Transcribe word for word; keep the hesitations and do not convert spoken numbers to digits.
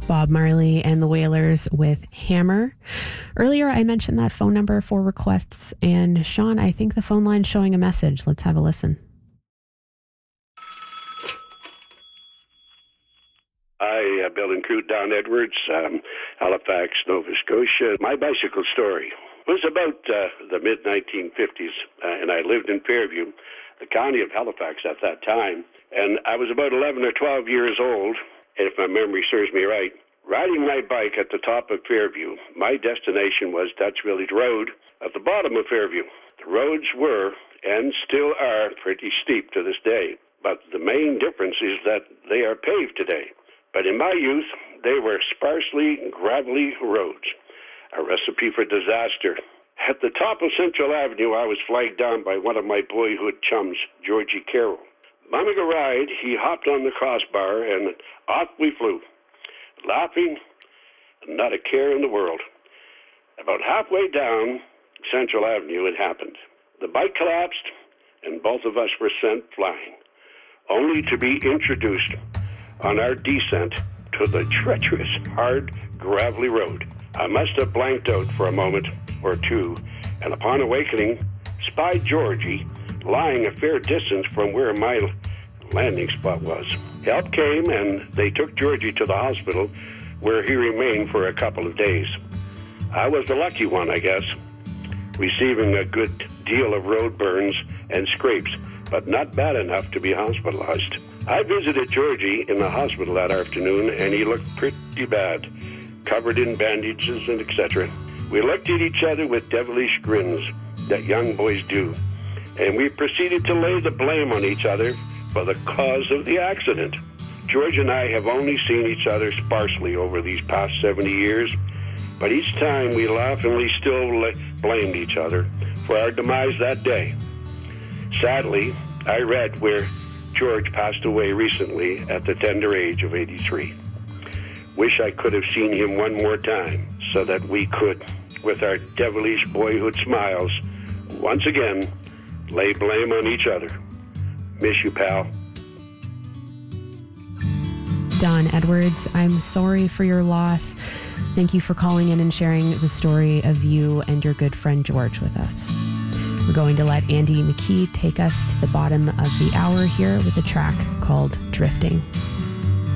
Bob Marley and the Wailers with Hammer. Earlier, I mentioned that phone number for requests, and Sean, I think the phone line's showing a message. Let's have a listen. Hi, uh, Bill and crew, Don Edwards, um, Halifax, Nova Scotia. My bicycle story was about uh, the mid nineteen fifties, uh, and I lived in Fairview, the county of Halifax at that time, and I was about eleven or twelve years old, and if my memory serves me right, riding my bike at the top of Fairview. My destination was Dutch Village Road at the bottom of Fairview. The roads were, and still are, pretty steep to this day, but the main difference is that they are paved today. But in my youth, they were sparsely gravelly roads, a recipe for disaster. At the top of Central Avenue, I was flagged down by one of my boyhood chums, Georgie Carroll. Bumming a ride, he hopped on the crossbar, and off we flew, laughing, not a care in the world. About halfway down Central Avenue, it happened. The bike collapsed, and both of us were sent flying, only to be introduced on our descent to the treacherous, hard, gravelly road. I must have blanked out for a moment or two, and upon awakening, spied Georgie lying a fair distance from where my landing spot was. Help came, and they took Georgie to the hospital, where he remained for a couple of days. I was the lucky one, I guess, receiving a good deal of road burns and scrapes, but not bad enough to be hospitalized. I visited Georgie in the hospital that afternoon, and he looked pretty bad, covered in bandages and et cetera. We looked at each other with devilish grins that young boys do, and we proceeded to lay the blame on each other for the cause of the accident. George and I have only seen each other sparsely over these past seventy years, but each time we laughingly still blamed each other for our demise that day. Sadly, I read where George passed away recently at the tender age of eighty-three. Wish I could have seen him one more time so that we could, with our devilish boyhood smiles, once again lay blame on each other. Miss you, pal. Don Edwards, I'm sorry for your loss. Thank you for calling in and sharing the story of you and your good friend George with us. We're going to let Andy McKee take us to the bottom of the hour here with a track called Drifting.